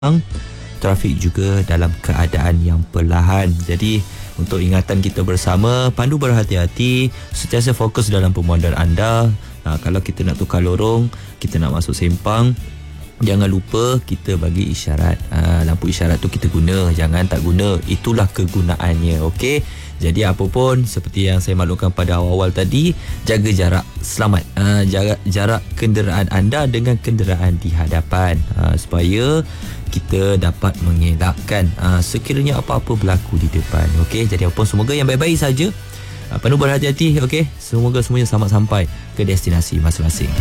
trafik juga dalam keadaan yang perlahan. Jadi untuk ingatan kita bersama, pandu berhati-hati, sentiasa fokus dalam pemanduan anda. Kalau kita nak tukar lorong, kita nak masuk sempang, jangan lupa kita bagi isyarat. Lampu isyarat tu kita guna, jangan tak guna. Itulah kegunaannya, okey? Jadi apa pun, seperti yang saya maklumkan pada awal tadi, jaga jarak selamat. Jarak kenderaan anda dengan kenderaan di hadapan, supaya kita dapat mengelakkan sekiranya apa-apa berlaku di depan. Okey, jadi apa pun, semoga yang baik-baik saja. Penuh berhati-hati, okey? Semoga semuanya selamat sampai ke destinasi masing-masing.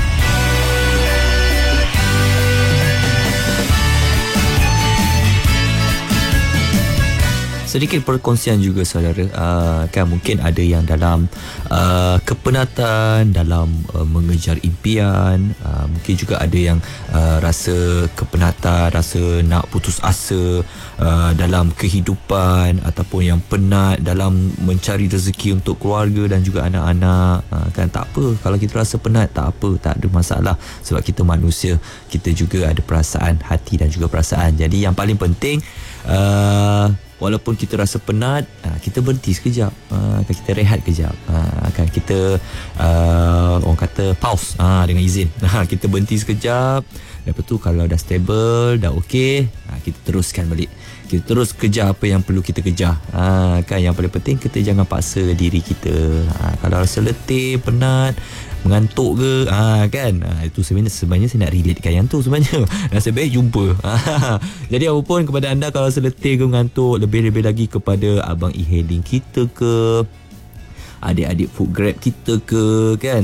Sedikit perkongsian juga saudara, kan mungkin ada yang dalam kepenatan, dalam mengejar impian, mungkin juga ada yang rasa kepenatan, rasa nak putus asa dalam kehidupan, ataupun yang penat dalam mencari rezeki untuk keluarga dan juga anak-anak. Kan tak apa, kalau kita rasa penat tak apa, tak ada masalah, sebab kita manusia, kita juga ada perasaan hati dan juga perasaan. Jadi yang paling penting, walaupun kita rasa penat, kita berhenti sekejap, kita rehat kejap, kan kita orang kata pause, dengan izin. Kita berhenti sekejap, lepas tu kalau dah stable, dah okey, kita teruskan balik. Kita terus kejar apa yang perlu kita kejar. Kan yang paling penting, kita jangan paksa diri kita. Kalau rasa letih, penat, mengantuk ke, kan, itu sebenarnya saya nak relatekan yang tu sebenarnya. Nasib baik jumpa. Jadi apa pun, kepada anda kalau rasa letih ke, mengantuk, lebih-lebih lagi kepada abang e-hailing kita ke, adik-adik food grab kita ke, kan,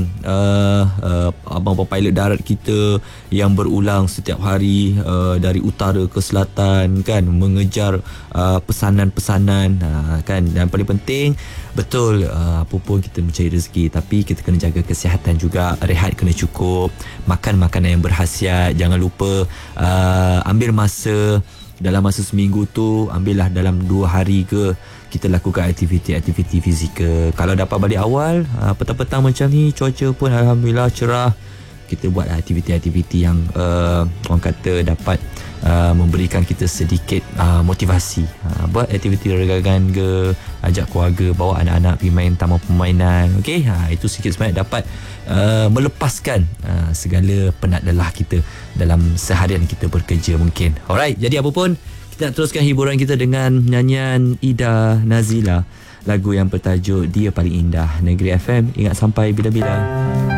abang pilot darat kita yang berulang setiap hari dari utara ke selatan, kan, mengejar pesanan-pesanan, kan. Dan paling penting, betul, apa pun kita mencari rezeki, tapi kita kena jaga kesihatan juga, rehat kena cukup, makan makanan yang berkhasiat. Jangan lupa ambil masa, dalam masa seminggu tu, ambillah dalam 2 hari ke, kita lakukan aktiviti-aktiviti fizikal. Kalau dapat balik awal, petang-petang macam ni, cuaca pun alhamdulillah cerah, kita buat aktiviti-aktiviti yang orang kata dapat memberikan kita sedikit motivasi. Buat aktiviti regangan ke, ajak keluarga, bawa anak-anak pergi main taman permainan. Okey, itu sikit sebanyak dapat melepaskan segala penat lelah kita dalam seharian kita bekerja mungkin. Alright, jadi apa pun, kita nak teruskan hiburan kita dengan nyanyian Ida Nazila, lagu yang bertajuk Dia Paling Indah. Negeri FM, ingat sampai bila-bila.